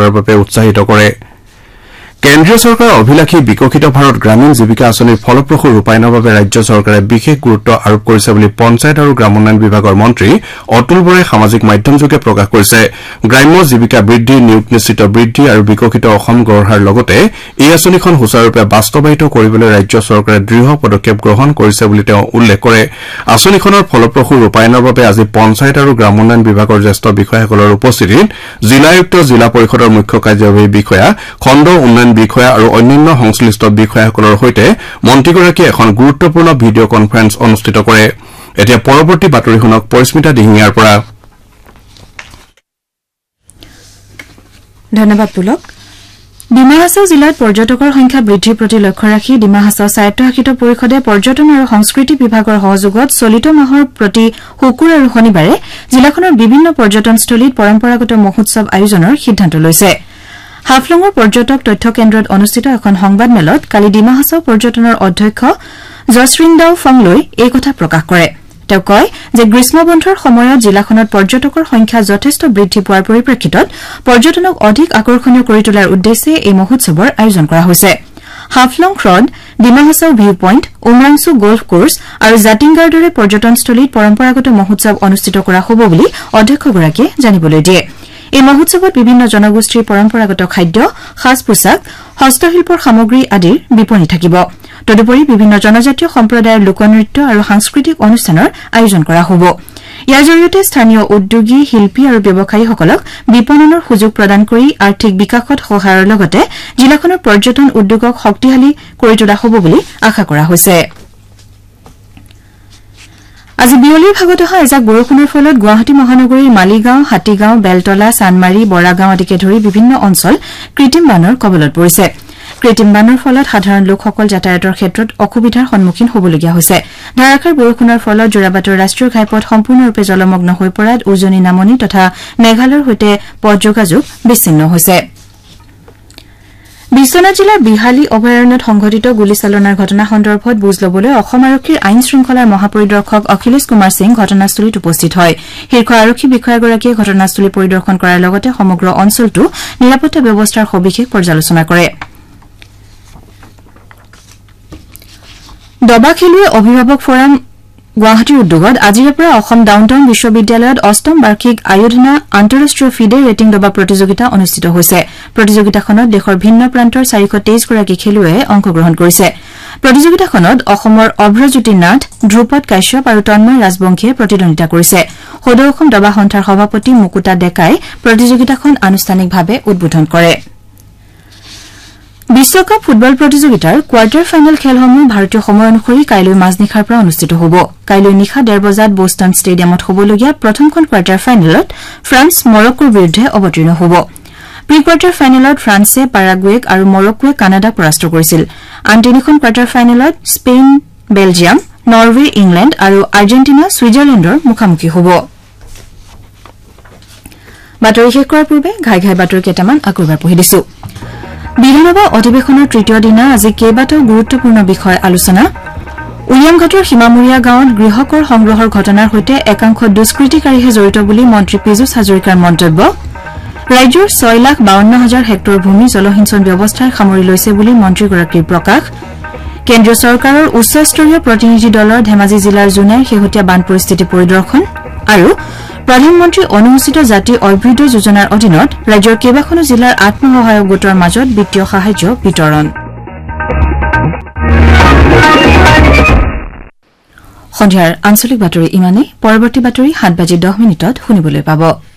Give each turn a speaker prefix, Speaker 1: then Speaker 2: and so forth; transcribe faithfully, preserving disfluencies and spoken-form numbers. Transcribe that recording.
Speaker 1: কৰাৰ বাবে উৎসাহিত কৰে কেন্দ্ৰীয় চৰকাৰৰ অভিলাষী বিকশিত ভাৰত গ্ৰামীণ জীৱিকা আঁচনিৰ ফলপ্ৰসূ ৰূপায়ণৰ বাবে ৰাজ্য চৰকাৰে বিশেষ গুৰুত্ব আৰোপ কৰিছে বুলি পঞ্চায়ত আৰু গ্ৰামোন্নয়ন বিভাগৰ মন্ত্ৰী অতুল বৰাই সামাজিক মাধ্যমযোগে প্ৰকাশ কৰিছে গ্ৰাম্য জীৱিকা বৃদ্ধি নিয়োগ নিশ্চিত বৃদ্ধি আৰু বিকশিত অসম গঢ়াৰ লগতে এই আঁচনিখন সুচাৰুৰূপে বাস্তৱায়িত কৰিবলৈ ৰাজ্য চৰকাৰে দৃঢ় পদক্ষেপ গ্ৰহণ কৰিছে বুলি তেওঁ উল্লেখ কৰে আঁচনিখনৰ ফলপ্ৰসূ ৰূপায়ণৰ বাবে আজি পঞ্চায়ত আৰু গ্ৰামোন্নয়ন বিভাগৰ জ্যেষ্ঠ বিষয়াসকলৰ উপস্থিতিত জিলা আয়ুক্ত জিলা পৰিষদৰ মুখ্য কাৰ্যবাহী বিষয়া খণ্ড উন্নয়ন বিষয়া আৰু অন্যান্য সংশ্লিষ্ট বিষয়াসকলৰ সৈতে মন্ত্ৰীগৰাকীয়ে এখন গুৰুত্বপূৰ্ণ ভিডিঅ' কনফাৰেন্স অনুষ্ঠিত কৰে এতিয়া পৰৱৰ্তী বাতৰি শুনক পৰিস্মিতা দিহিঙিয়াৰ পৰা
Speaker 2: ধন্যবাদ পুলক ডিমা হাছাও জিলাত পৰ্যটকৰ সংখ্যা বৃদ্ধিৰ প্ৰতি লক্ষ্য ৰাখি ডিমা হাছাও স্বায়ত্তশাসিত পৰিষদে পৰ্যটন আৰু সংস্কৃতি বিভাগৰ সহযোগত চলিত মাহৰ প্ৰতি শুকুৰ আৰু শনিবাৰে জিলাখনৰ বিভিন্ন পৰ্যটনস্থলীত পৰম্পৰাগত মহোৎসৱ আয়োজনৰ সিদ্ধান্ত লৈছে হাফলঙৰ পৰ্যটক তথ্য কেন্দ্ৰত অনুষ্ঠিত এখন সংবাদ মেলত কালি ডিমা হাছাও পৰ্যটনৰ অধ্যক্ষ জছৰিন্দাও ফংলৈ এই কথা প্ৰকাশ কৰে তেওঁ কয় যে গ্ৰীষ্ম বন্ধৰ সময়ত জিলাখনত পৰ্যটকৰ সংখ্যা যথেষ্ট বৃদ্ধি পোৱাৰ পৰিপ্ৰেক্ষিতত পৰ্যটনক অধিক আকৰ্ষণীয় কৰি তোলাৰ উদ্দেশ্যে এই মহোৎসৱৰ আয়োজন কৰা হৈছে হাফলং হ্ৰদ Dima Hasao view point Umrangso golf course আৰু জাতিংগাৰ দৰে পৰ্যটনস্থলীত পৰম্পৰাগত মহোৎসৱ অনুষ্ঠিত কৰা হ'ব বুলি অধ্যক্ষগৰাকীয়ে জানিবলৈ দিয়ে এই মহোৎসৱত বিভিন্ন জনগোষ্ঠীৰ পৰম্পৰাগত খাদ্য সাজ পোছাক হস্তশিল্পৰ সামগ্ৰী আদিৰ বিপণী থাকিব তদুপৰি বিভিন্ন জনজাতীয় সম্প্ৰদায়ৰ লোকনৃত্য আৰু সাংস্কৃতিক অনুষ্ঠানৰ আয়োজন কৰা হ'ব ইয়াৰ জৰিয়তে স্থানীয় উদ্যোগী শিল্পী আৰু ব্যৱসায়ীসকলক বিপণনৰ সুযোগ প্ৰদান কৰি আৰ্থিক বিকাশত সহায়ৰ লগতে জিলাখনৰ পৰ্যটন উদ্যোগক শক্তিশালী কৰি তোলা হ'ব বুলি আশা কৰা হৈছে আজি বিয়লিৰ ভাগত অহা এজাক বৰষুণৰ ফলত গুৱাহাটী মহানগৰীৰ মালিগাঁও হাতীগাঁও বেলতলা চানমাৰী বৰাগাঁও আদিকে ধৰি বিভিন্ন অঞ্চল কৃত্ৰিম বানৰ কবলত পৰিছে কৃত্ৰিম বানৰ ফলত সাধাৰণ লোকসকল যাতায়াতৰ ক্ষেত্ৰত অসুবিধাৰ সন্মুখীন হ'বলগীয়া হৈছে ধাৰাসাৰ বৰষুণৰ ফলত যোৰাবাটৰ ৰাষ্ট্ৰীয় ঘাইপথ সম্পূৰ্ণৰূপে জলমগ্ন হৈ পৰাত উজনি নামনি তথা মেঘালয়ৰ সৈতে পথ যোগাযোগ বিচ্ছিন্ন হৈছে বিশ্বনাথ জিলাৰ বিহালী অভয়াৰণ্যত সংঘটিত গুলীচালনাৰ ঘটনা সন্দৰ্ভত বুজ লবলৈ অসম আৰক্ষীৰ আইন শৃংখলাৰ মহাপৰিদৰ্শক অখিলেশ কুমাৰ সিং ঘটনাস্থলীত উপস্থিত হয় শীৰ্ষ আৰক্ষী বিষয়াগৰাকীয়ে ঘটনাস্থলী পৰিদৰ্শন কৰাৰ লগতে সমগ্ৰ অঞ্চলটো নিৰাপত্তা ব্যৱস্থাৰ সবিশেষ পৰ্যালোচনা কৰে দবা খেলুৱৈ অভিভাৱক ফৰাম গুৱাহাটীৰ উদ্যোগত আজিৰে পৰা অসম ডাউনটাউন বিশ্ববিদ্যালয়ত অষ্টম বাৰ্ষিক আয়োধনা আন্তঃৰাষ্ট্ৰীয় ফিডে ৰেটিং দবা প্ৰতিযোগিতা অনুষ্ঠিত হৈছে প্ৰতিযোগিতাখনত দেশৰ ভিন্ন প্ৰান্তৰ চাৰিশ তেইছ গৰাকী খেলুৱৈয়ে অংশগ্ৰহণ কৰিছে প্ৰতিযোগিতাখনত অসমৰ অভ্ৰজ্যোতি নাথ ধ্ৰুপদ কাশ্যপ আৰু তন্ময় ৰাজবংশীয়ে প্ৰতিদ্বন্দ্বিতা কৰিছে সদৌ অসম দবা সন্থাৰ সভাপতি মুকুতা ডেকাই প্ৰতিযোগিতাখন আনুষ্ঠানিকভাৱে উদ্বোধন কৰে বিশ্বকাপ ফুটবল প্ৰতিযোগিতাৰ কোৱাৰ্টাৰ ফাইনেল খেলসমূহ ভাৰতীয় সময় অনুসৰি কাইলৈ মাজনিশাৰ পৰা অনুষ্ঠিত হ'ব কাইলৈ নিশা ডেৰ বজাত বোষ্টন ষ্টেডিয়ামত হ'বলগীয়া প্ৰথমখন কোৱাৰ্টাৰ ফাইনেলত ফ্ৰান্স মৰক্কোৰ বিৰুদ্ধে অৱতীৰ্ণ হ'ব প্ৰি কোৱাৰ্টাৰ ফাইনেলত ফ্ৰান্সে পাৰাগুৱেক আৰু মৰক্কোৱে কানাডাক পৰাস্ত কৰিছিল আন তিনিখন কোৱাৰ্টাৰ ফাইনেলত স্পেইন বেলজিয়াম নৰৱে ইংলেণ্ড আৰু আৰ্জেণ্টিনা ছুইজাৰলেণ্ডৰ মুখামুখি হ'ব বাতৰি শেষ কৰাৰ পূৰ্বে ঘাই ঘাই বাতৰি কেইটামান আকৌ এবাৰ পঢ়ি দিছো বিধানসভা অধিৱেশনৰ তৃতীয় দিনা আজি কেইবাটাও গুৰুত্বপূৰ্ণ বিষয় আলোচনা উলিয়ামঘাটৰ সীমামূৰীয়া গাঁৱত গৃহকৰ সংগ্ৰহৰ ঘটনাৰ সৈতে একাংশ দুষ্কৃতিকাৰীহে জড়িত বুলি মন্ত্ৰী পীযুষ হাজৰিকাৰ মন্তব্য ৰাজ্যৰ ছয় লাখ বাৱন্ন হাজাৰ হেক্টৰ ভূমি জলসিঞ্চন ব্যৱস্থাই সামৰি লৈছে বুলি মন্ত্ৰীগৰাকীৰ প্ৰকাশ কেন্দ্ৰীয় চৰকাৰৰ উচ্চস্তৰীয় প্ৰতিনিধি দলৰ ধেমাজি জিলাৰ জোনাইৰ শেহতীয়া বান পৰিস্থিতি পৰিদৰ্শন আৰু প্ৰধানমন্ত্ৰী অনুসূচিত জাতি অভ্যুদয় যোজনাৰ অধীনত ৰাজ্যৰ কেইবাখনো জিলাৰ আত্মসহায়ক গোটৰ মাজত বিত্তীয় সাহায্য বিতৰণ সন্ধিয়াৰ আঞ্চলিক বাতৰি ইমানেই পৰৱৰ্তী বাতৰি সাত বাজি দহ মিনিটত শুনিবলৈ পাব